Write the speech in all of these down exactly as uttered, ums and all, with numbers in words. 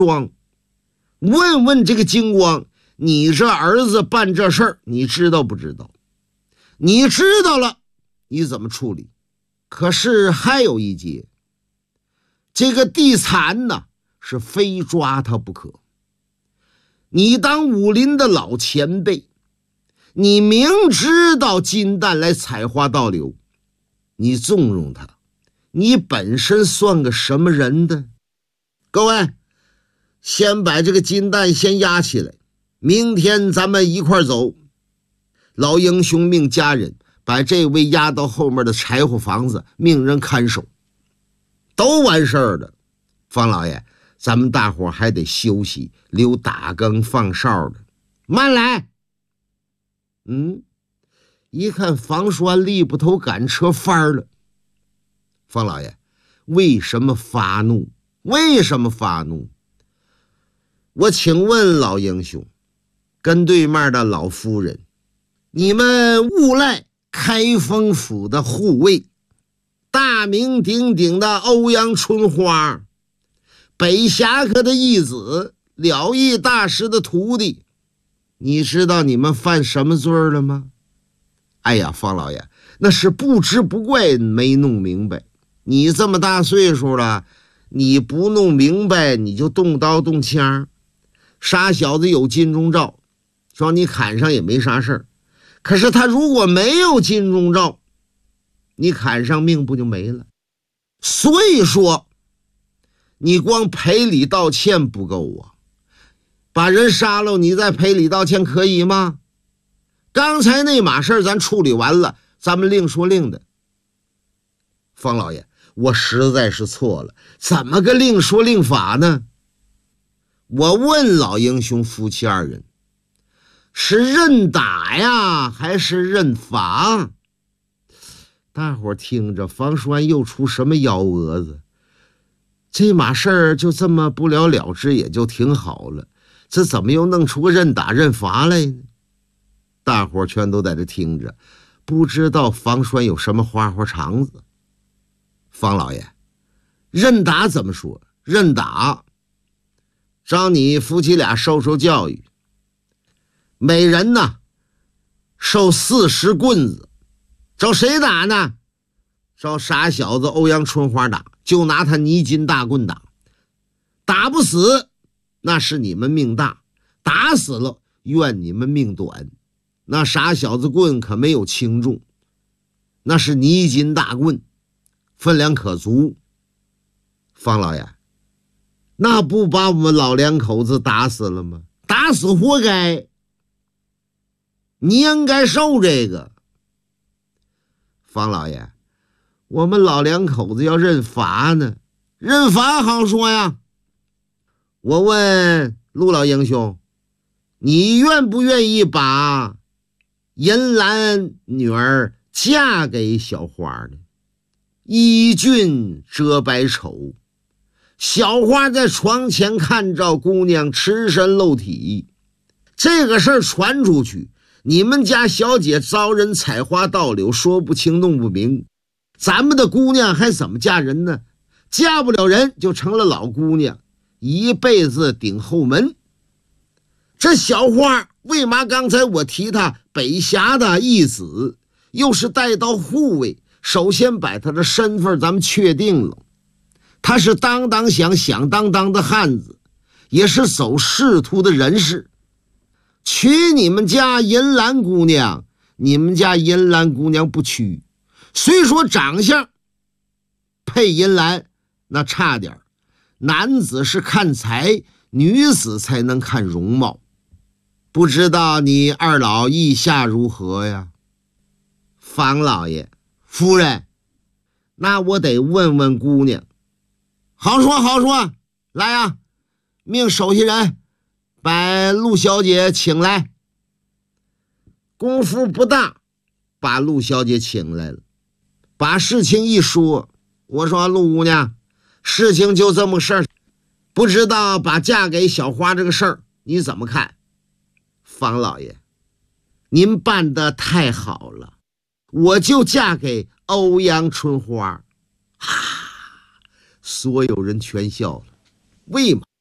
光，问问这个金光，你这儿子办这事儿，你知道不知道？你知道了，你怎么处理？可是还有一节，这个地残呢，是非抓他不可。你当武林的老前辈，你明知道金蛋来采花盗柳，你纵容他，你本身算个什么人的？各位，先把这个金蛋先押起来，明天咱们一块走。老英雄命家人把这位押到后面的柴火房子，命人看守，都完事儿了。方老爷，咱们大伙还得休息，留打更放哨的。慢来。嗯，一看房栓力不头赶车翻了。方老爷，为什么发怒？为什么发怒？我请问老英雄，跟对面的老夫人，你们诬赖开封府的护卫，大名鼎鼎的欧阳春花，北侠客的义子，了义大师的徒弟，你知道你们犯什么罪了吗？哎呀，方老爷，那是不知不怪没弄明白。你这么大岁数了，你不弄明白你就动刀动枪，傻小子有金钟罩，说你砍上也没啥事儿。可是他如果没有金钟罩，你砍上命不就没了？所以说你光赔礼道歉不够啊，把人杀了你再赔礼道歉可以吗？刚才那码事儿咱处理完了，咱们另说另的。方老爷，我实在是错了，怎么个另说另法呢？我问老英雄夫妻二人，是认打呀还是认罚？大伙听着，方栓又出什么幺蛾子？这码事儿就这么不了了之也就挺好了，这怎么又弄出个认打认罚来呢？大伙全都在这听着，不知道方栓有什么花花肠子。方老爷，认打怎么说？认打让你夫妻俩受受教育，每人呢受四十棍子。找谁打呢？找傻小子欧阳春花打，就拿他泥金大棍打。打不死那是你们命大，打死了怨你们命短。那傻小子棍可没有轻重，那是泥金大棍，分量可足。方老爷，那不把我们老两口子打死了吗？打死活该，你应该受这个。方老爷，我们老两口子要认罚呢，认罚好说呀。我问陆老英雄，你愿不愿意把银兰女儿嫁给小花呢？衣俊遮百丑，小花在床前看着姑娘赤身露体，这个事儿传出去，你们家小姐遭人采花盗柳，说不清弄不明，咱们的姑娘还怎么嫁人呢？嫁不了人就成了老姑娘，一辈子顶后门。这小花为嘛刚才我提她北侠的义子，又是带刀护卫，首先把她的身份咱们确定了，她是当当响响当当的汉子，也是走仕途的人士。娶你们家银兰姑娘，你们家银兰姑娘不娶，虽说长相配银兰，那差点，男子是看才，女子才能看容貌。不知道你二老意下如何呀？方老爷，夫人，那我得问问姑娘。好说好说，来呀，命手下人把陆小姐请来。功夫不大，把陆小姐请来了，把事情一说，我说陆姑娘，事情就这么个事儿，不知道把嫁给小花这个事儿你怎么看？方老爷，您办得太好了，我就嫁给欧阳春花。哈，所有人全笑了。为嘛？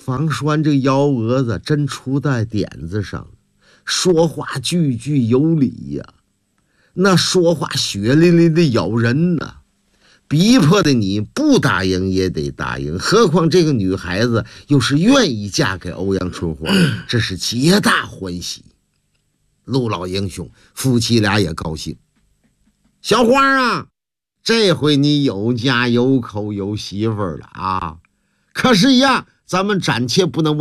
房栓这幺蛾子真出在点子上，说话句句有理呀、啊，那说话血淋淋的咬人呐、啊，逼迫的你不答应也得答应，何况这个女孩子又是愿意嫁给欧阳春花，这是皆大欢喜。陆老英雄夫妻俩也高兴。小花啊，这回你有家有口有媳妇儿了啊！可是呀，咱们暂且不能